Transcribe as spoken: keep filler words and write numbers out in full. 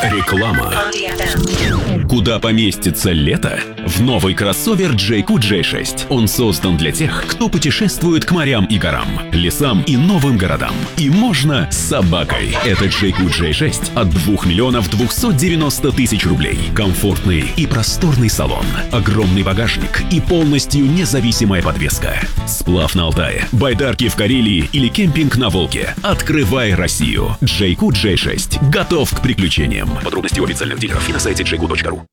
Реклама. Куда поместится лето? В новый кроссовер джейку джей шесть. Он создан для тех, кто путешествует к морям и горам, лесам и новым городам. И можно с собакой. Это джейку джей шесть от двух миллионов двухсот девяноста тысяч рублей. Комфортный и просторный салон, огромный багажник и полностью независимая подвеска. Сплав на Алтае, байдарки в Карелии или кемпинг на Волге. Открывай Россию. джейку джей шесть готов к приключениям. Подробности у официальных дилеров и на сайте джейку точка ру.